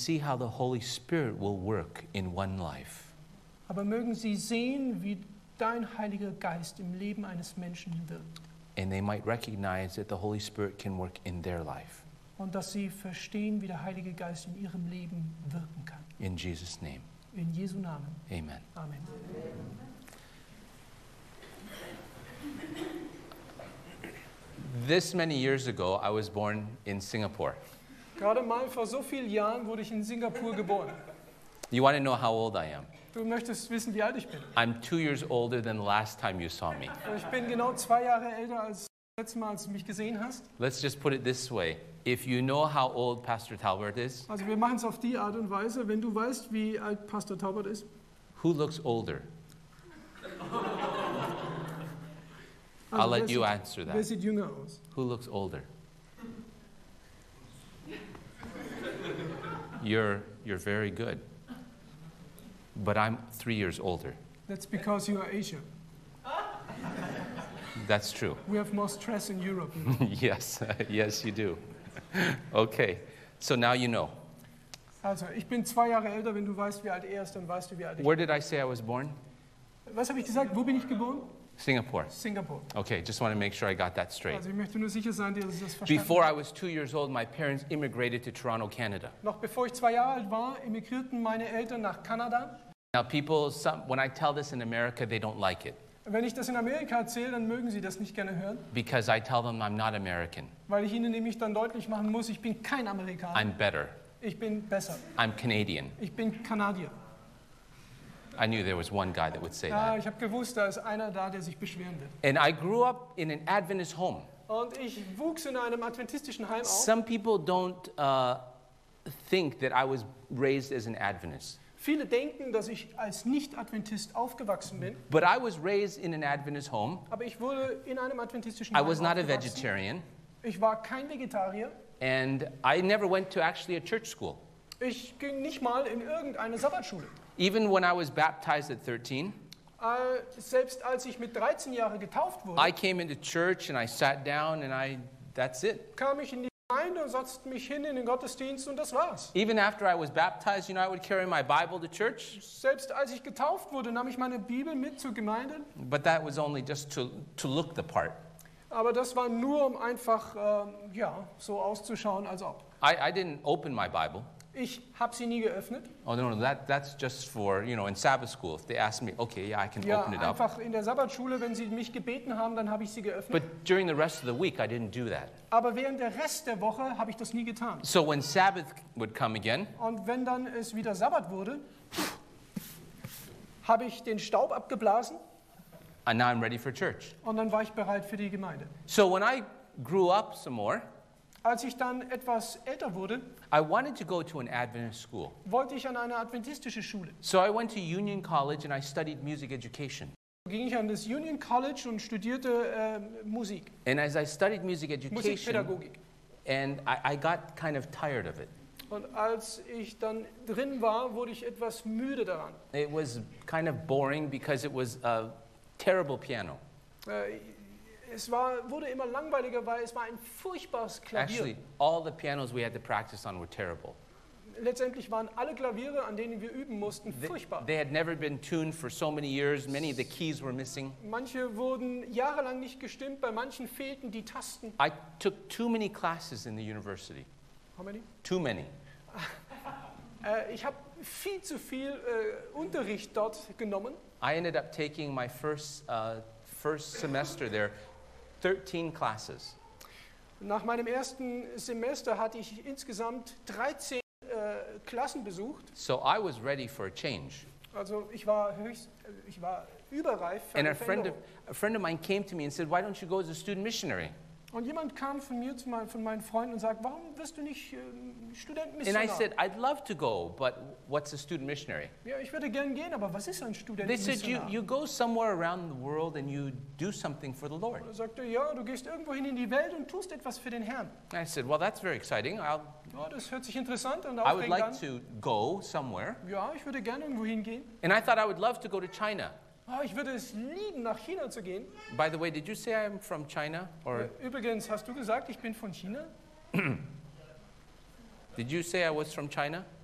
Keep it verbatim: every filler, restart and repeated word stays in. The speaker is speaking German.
see how the Holy Spirit will work in one life. Aber mögen sie sehen, wie dein Heiliger Geist im Leben eines Menschen wirkt. And they might recognize that the Holy Spirit can work in their life. Und dass sie verstehen, wie der Heilige Geist in ihrem Leben wirken kann. In Jesus' name. In Jesu Namen. Amen. Amen. This many years ago, I was born in Singapore. Gerade mal vor so vielen Jahren wurde ich in Singapur geboren. You want to know how old I am? Du möchtest wissen, wie alt ich bin. I'm two years older than the last time you saw me. Ich bin genau zwei Jahre älter als das letzte Mal, als du mich gesehen hast. Let's just put it this way. If you know how old Pastor Talbert is, Also wir machen es auf die Art und Weise, wenn du weißt, wie alt Pastor Taubert ist. who looks older? Also I'll let wer you sieht- answer Wer that. sieht jünger aus? Who looks older? You're, you're very good. But I'm three years older. That's because you are Asian. That's true. We have more stress in Europe. Yes, yes, you do. Okay, so now you know. Also, ich bin zwei Jahre älter. Wenn du weißt, wie alt er ist, dann weißt du, wie alt ich Where did I say I was born? bin. Was habe ich gesagt? Wo bin ich geboren? Singapore. Singapur. Okay, just want to make sure I got that straight. Also ich möchte nur sicher sein, dass ich das verstanden Before I habe. was two years old, my parents immigrated to Toronto, Canada. Noch bevor ich zwei Jahre alt war, emigrierten meine Eltern nach Kanada. Now, people, some, when I tell this in America, they don't like it Wenn ich das in Amerika erzähle, dann mögen sie das nicht gerne hören, because I tell them I'm not American. weil ich ihnen nämlich dann deutlich machen muss, ich bin kein Amerikaner. I'm better. Ich bin besser. I'm Canadian. Ich bin Kanadier. I knew there was one guy that would say Ja, that. ich habe gewusst, da ist einer da, der sich beschweren wird. And I grew up in an Adventist home. Und ich wuchs in einem adventistischen Heim auf. Some people don't uh, think that I was raised as an Adventist. Viele denken, dass ich als Nicht-Adventist aufgewachsen bin, But I was raised in an Adventist home. aber ich wurde in einem adventistischen I Heim was not a aufgewachsen. vegetarian. Ich war kein Vegetarier. And I never went to actually a church school. Ich ging nicht mal in irgendeine Sabbatschule. Even when I was baptized at thirteen, Äh, selbst als ich mit dreizehn Jahren getauft wurde, I came into church and I sat down and I, that's it. kam ich in die Gemeinde und setzte mich hin in den Gottesdienst und das war's. Even after I was baptized, you know, I would carry my Bible to church, Selbst als ich getauft wurde, nahm ich meine Bibel mit zur Gemeinde. but that was only just to, to look the part. Aber das war nur, um einfach ähm, ja, so auszuschauen, als ob. I, I didn't open my Bible. Ich habe sie nie geöffnet. Oh, no, no, that, that's just for, you know, in Sabbath school. If they ask me, okay, yeah, I can Ja, open it up. einfach in der Sabbatschule, wenn sie mich gebeten haben, dann habe ich sie geöffnet. But during the rest of the week, I didn't do that. Aber während der Rest der Woche habe ich das nie getan. So when Sabbath would come again, Und wenn dann es wieder Sabbat wurde, habe ich den Staub abgeblasen and now I'm ready for church. und dann war ich bereit für die Gemeinde. So when I grew up some more, Als ich dann etwas älter wurde, I wanted to go to an Adventist school. wollte ich an eine adventistische Schule. So I went to Union College and I studied music education. Da ging ich an das Union College und studierte äh, Musik, And as I studied music education, Musikpädagogik. and I, I got kind of tired of it. Und als ich dann drin war, wurde ich etwas müde daran. It was kind of boring because it was a terrible piano. Äh, es war, wurde immer langweiliger, weil es war ein furchtbares Klavier. Actually, all the pianos we had to practice on were terrible. Letztendlich waren alle Klaviere, an denen wir üben mussten, They, furchtbar. they had never been tuned for so many years. Many of the keys were missing. Manche wurden jahrelang nicht gestimmt, bei manchen fehlten die Tasten. I took too many classes in the university. How many? Too many. Äh, ich habe viel zu viel äh, Unterricht dort genommen. I ended up taking my first, uh, first semester there, thirteen classes. Nach meinem ersten Semester hatte ich insgesamt dreizehn äh, Klassen besucht. So I was ready for a change. Also ich war höchst, äh, ich war überreif für And a eine friend, of, Veränderung. a friend of mine came to me and said, why don't you go as a student missionary? Und jemand kam von mir, zu mein, von meinen Freunden und sagt, warum wirst du nicht äh, And I Studentenmissionar? said, I'd love to go, but what's a student missionary? Ja, ich würde gern gehen, aber was ist ein They said, you, Studentenmissionar? you go somewhere around the world and you do something for the Lord. Er sagte, ja, du gehst irgendwo hin in die Welt und tust etwas für den Herrn. And I said, well, that's very exciting. I'll, Ja, das hört sich interessant und I would aufregend like an. to go somewhere. Ja, ich würde gerne irgendwo hingehen. And I thought I would love to go to China. Oh, ich würde es lieben, nach China zu gehen. By the way, did you say I'm from China? Or Äh, Übrigens, hast du gesagt, ich bin von China? did you say I was from China?